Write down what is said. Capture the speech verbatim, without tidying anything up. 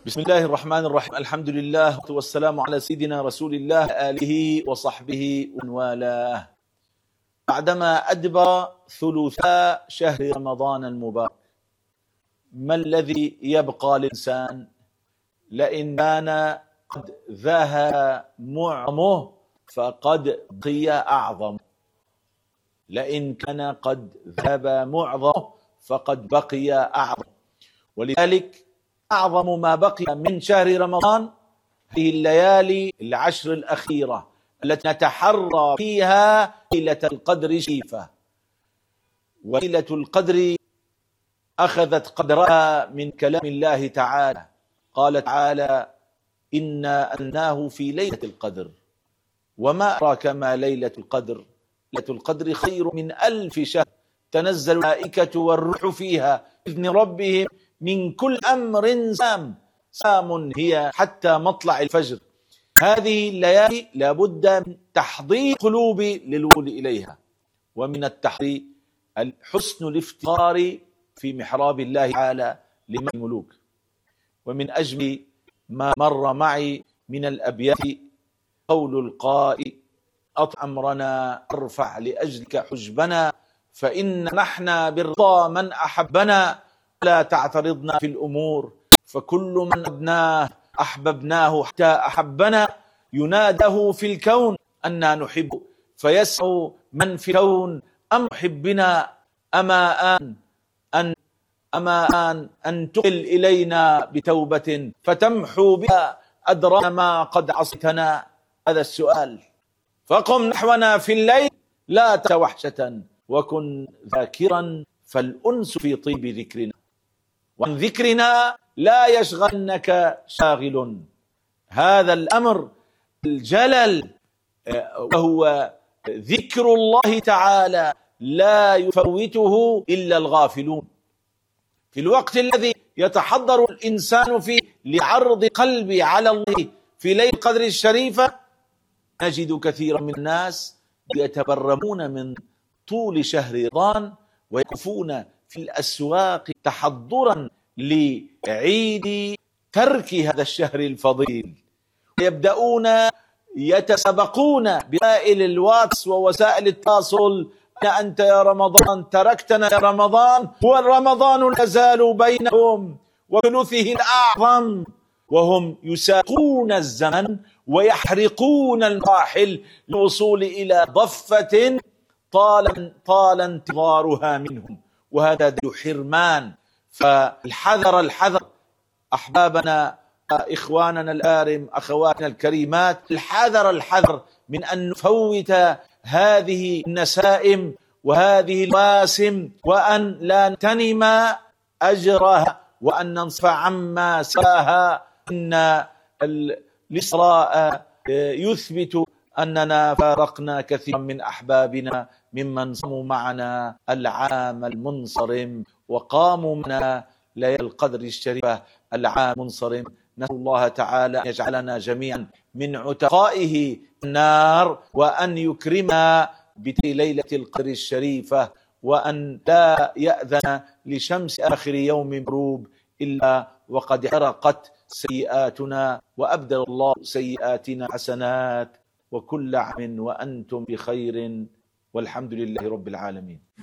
بسم الله الرحمن الرحيم. الحمد لله والسلام على سيدنا رسول الله آله وصحبه ومن والاه. بعدما أدبر ثلثاء شهر رمضان المبارك، ما الذي يبقى للإنسان؟ لئن كان قد ذهب معظمه فقد بقي أعظم، لئن كان قد ذهب معظمه فقد بقي أعظم. ولذلك أعظم ما بقي من شهر رمضان هذه الليالي العشر الأخيرة التي نتحرى فيها ليلة القدر شريفة. وليلة القدر أخذت قدرها من كلام الله تعالى، قال تعالى: إنا أنزلناه في ليلة القدر وما أدراك ما ليلة القدر، ليلة القدر خير من ألف شهر، تنزل الملائكة والروح فيها بإذن ربهم من كل أمر سام، سام هي حتى مطلع الفجر. هذه الليالي لابد من تحضير القلوب للوصول إليها، ومن التحضير حسن الافتقار في محراب الله تعالى لمن الملوك. ومن أجل ما مر معي من الأبيات قول القائل: أطع أمرنا ارفع لأجلك حجبنا، فإن نحن بالرضا من أحبنا، لا تعترضنا في الأمور فكل من أبناه أحببناه حتى أحبنا، يناده في الكون أننا نحب فيسعى من في الكون أم حبنا، أما آن أن أما آن أن تقل إلينا بتوبة فتمحو بها أدرانا ما قد عصيتنا. هذا السؤال. فقم نحونا في الليل لا توحشة، وكن ذاكرا فالأنس في طيب ذكرنا، وعن ذكرنا لا يشغلنك شاغل. هذا الأمر الجلل وهو ذكر الله تعالى لا يفوته إلا الغافلون. في الوقت الذي يتحضر الإنسان فيه لعرض قلبي على الله في ليلة القدر الشريفة، نجد كثيرا من الناس يتبرمون من طول شهر رمضان ويقفون في الأسواق تحضرا لعيد ترك هذا الشهر الفضيل، ويبدأون يتسابقون بوسائل الواتس ووسائل التواصل: أنت يا رمضان تركتنا يا رمضان، والرمضان لا يزال بينهم وثلثه الأعظم، وهم يساقون الزمن ويحرقون المراحل للوصول إلى ضفة طال طال انتظارها منهم، وهذا دليل حرمان. فالحذر الحذر أحبابنا، إخواننا الآرم، أخواتنا الكريمات، الحذر الحذر من أن نفوت هذه النسائم وهذه المواسم، وأن لا نغتنم أجرها، وأن ننصف عما سواها. إن الإسراء يثبت أننا فارقنا كثيرا من أحبابنا ممن صاموا معنا العام المنصرم وقاموا معنا ليلة القدر الشريفة العام المنصرم. نسأل الله تعالى أن يجعلنا جميعا من عتقائه النار، وأن يكرمنا بليلة القدر الشريفة، وأن لا يأذن لشمس آخر يوم غروب إلا وقد حرقت سيئاتنا، وأبدل الله سيئاتنا حسنات، وكل عام وأنتم بخير، والحمد لله رب العالمين.